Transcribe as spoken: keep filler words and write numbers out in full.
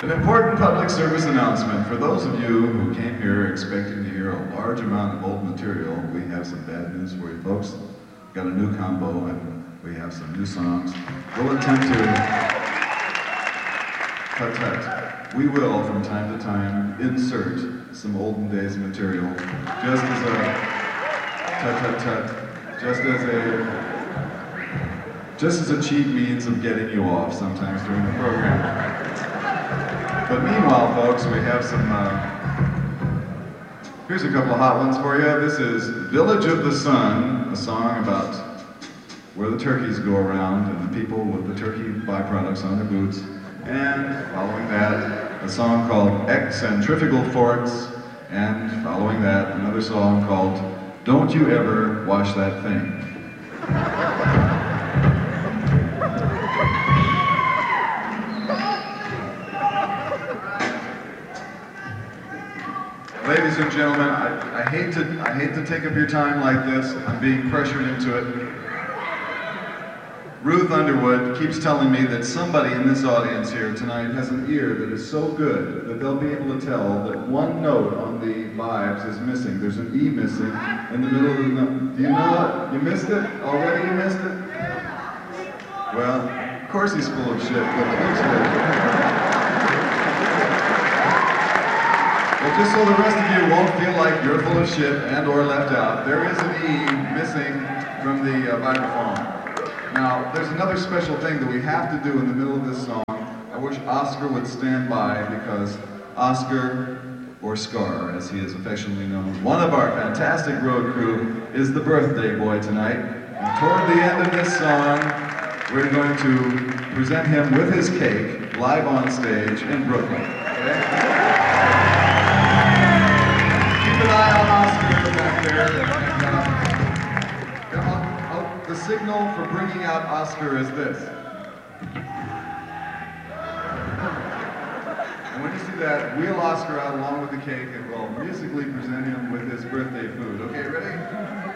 An important public service announcement. For those of you who came here expecting to hear a large amount of old material, we have some bad news for you folks. We've got a new combo and we have some new songs. We'll attempt to... Tut tut. We will, from time to time, insert some olden days material, just as a... Tut tut tut. Just as a... Just as a cheap means of getting you off sometimes during the program. But meanwhile, folks, we have some, uh, here's a couple of hot ones for you. This is Village of the Sun, a song about where the turkeys go around and the people with the turkey byproducts on their boots. And following that, a song called Eccentrifugal Forts. And following that, another song called Don't You Ever Wash That Thing. Ladies and gentlemen, I, I hate to I hate to take up your time like this. I'm being pressured into it. Ruth Underwood keeps telling me that somebody in this audience here tonight has an ear that is so good that they'll be able to tell that one note on the vibes is missing. There's an E missing in the middle of the note. Do you know it? You missed it? Already you missed it? Well, of course he's full of shit, but it looks good. Well, just so the rest of you won't feel like you're full of shit and or left out, there is an E missing from the uh, vibraphone. Now, there's another special thing that we have to do in the middle of this song. I wish Oscar would stand by because Oscar, or Scar as he is affectionately known, one of our fantastic road crew, is the birthday boy tonight. And toward the end of this song, we're going to present him with his cake live on stage in Brooklyn. Okay? Keep an eye on Oscar back there. And, uh, I'll, I'll, the signal for bringing out Oscar is this. And when you see that, wheel Oscar out along with the cake and we'll musically present him with his birthday food. Okay, ready?